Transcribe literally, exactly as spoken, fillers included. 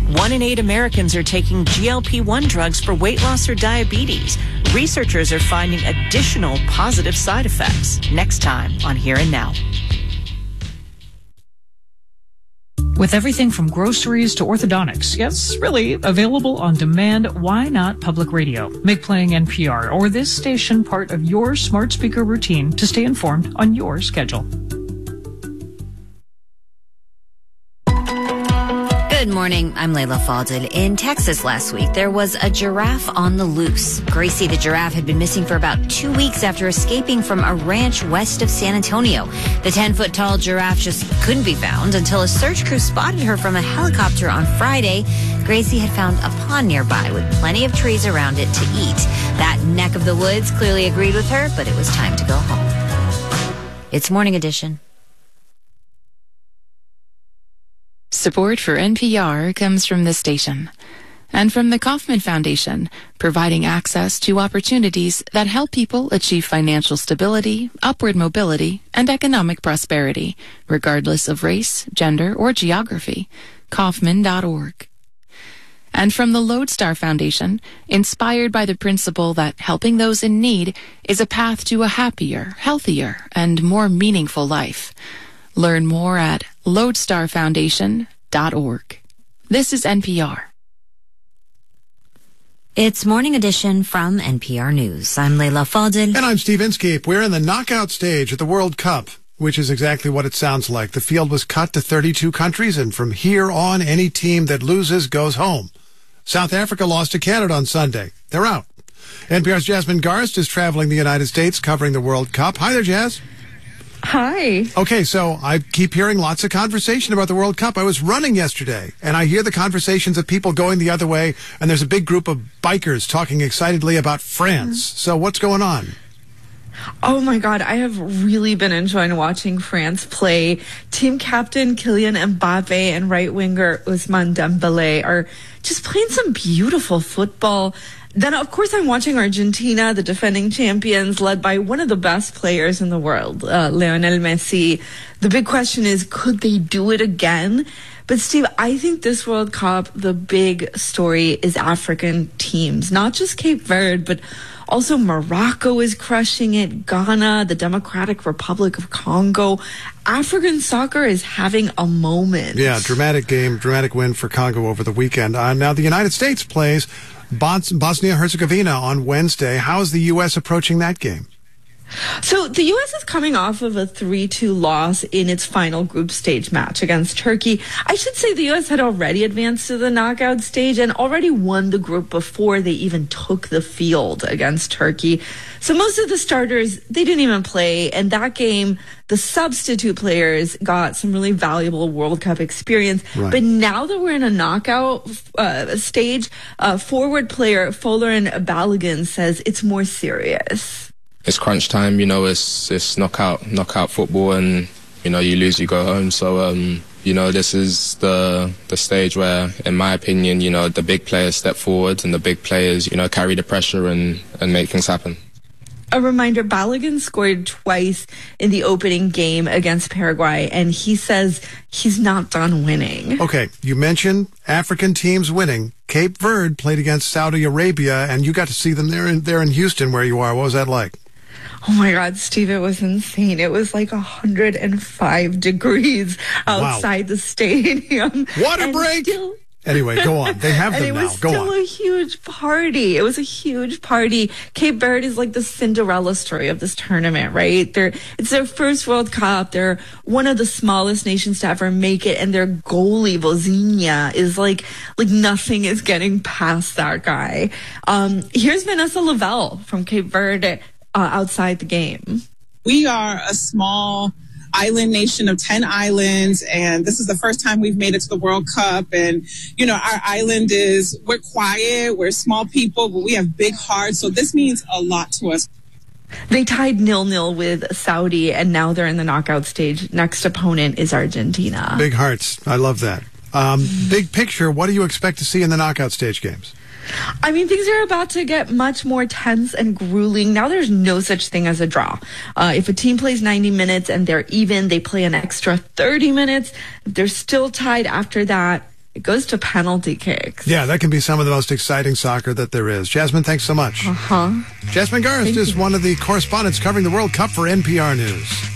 One in eight Americans are taking G L P one drugs for weight loss or diabetes. Researchers are finding additional positive side effects. Next time on Here and Now. With everything from groceries to orthodontics, yes, really, available on demand, why not public radio? Make playing N P R or this station part of your smart speaker routine to stay informed on your schedule. Good morning. I'm Layla Falded. In Texas last week, there was a giraffe on the loose. Gracie the giraffe had been missing for about two weeks after escaping from a ranch west of San Antonio. The ten-foot-tall giraffe just couldn't be found until a search crew spotted her from a helicopter on Friday. Gracie had found a pond nearby with plenty of trees around it to eat. That neck of the woods clearly agreed with her, but it was time to go home. It's Morning Edition. Support for N P R comes from this station and from the Kauffman Foundation, providing access to opportunities that help people achieve financial stability, upward mobility, and economic prosperity, regardless of race, gender, or geography. Kauffman dot org. And from the Lodestar Foundation, inspired by the principle that helping those in need is a path to a happier, healthier, and more meaningful life. Learn more at lodestar foundation dot org. This is N P R. It's Morning Edition from N P R News. I'm Layla Falded. And I'm Steve Inskeep. We're in the knockout stage at the World Cup, which is exactly what it sounds like. The field was cut to thirty-two countries, and from here on, any team that loses goes home. South Africa lost to Canada on Sunday. They're out. N P R's Jasmine Garst is traveling the United States covering the World Cup. Hi there, Jazz. Hi. Okay, so I keep hearing lots of conversation about the World Cup. I was running yesterday, and I hear the conversations of people going the other way, and there's a big group of bikers talking excitedly about France. Mm-hmm. So what's going on? Oh, my God. I have really been enjoying watching France play. Team captain Kylian Mbappe and right winger Ousmane Dembele are just playing some beautiful football. Then, of course, I'm watching Argentina, the defending champions, led by one of the best players in the world, uh, Lionel Messi. The big question is, could they do it again? But, Steve, I think this World Cup, the big story is African teams, not just Cape Verde, but also Morocco is crushing it, Ghana, the Democratic Republic of Congo. African soccer is having a moment. Yeah, dramatic game, dramatic win for Congo over the weekend. Uh, now, the United States plays Bosnia-Herzegovina on Wednesday. How is the U S approaching that game? So the U S is coming off of a three two loss in its final group stage match against Turkey. I should say the U S had already advanced to the knockout stage and already won the group before they even took the field against Turkey. So most of the starters, they didn't even play. And that game, the substitute players got some really valuable World Cup experience. Right. But now that we're in a knockout uh, stage, uh, forward player Folarin Balogun says it's more serious. It's crunch time, you know, it's it's knockout knockout football, and, you know, you lose, you go home. So, um, you know, this is the the stage where, in my opinion, you know, the big players step forward and the big players, you know, carry the pressure and, and make things happen. A reminder, Balogun scored twice in the opening game against Paraguay, and he says he's not done winning. Okay, you mentioned African teams winning. Cape Verde played against Saudi Arabia, and you got to see them there in, there in Houston where you are. What was that like? Oh, my God, Steve, it was insane. It was like one hundred five degrees outside wow. the stadium. Water and break! Still- Anyway, go on. They have them and it now. was Go still on. a huge party. It was a huge party. Cape Verde is like the Cinderella story of this tournament, right? They're, it's their first World Cup. They're one of the smallest nations to ever make it, and their goalie, Vozinha, is like, like nothing is getting past that guy. Um, here's Vanessa Lavelle from Cape Verde uh, outside the game. We are a small island nation of ten islands, and this is the first time we've made it to the World Cup. And, you know, our island is, we're quiet, we're small people, but we have big hearts. So this means a lot to us. They tied nil-nil with Saudi, and now they're in the knockout stage. Next opponent is Argentina. Big hearts. I love that. Um, big picture, what do you expect to see in the knockout stage games? I mean, things are about to get much more tense and grueling. Now there's no such thing as a draw. Uh, if a team plays ninety minutes and they're even, they play an extra thirty minutes. If they're still tied after that, it goes to penalty kicks. Yeah, that can be some of the most exciting soccer that there is. Jasmine, thanks so much. Uh-huh. Jasmine Garst Thank is you. one of the correspondents covering the World Cup for N P R News.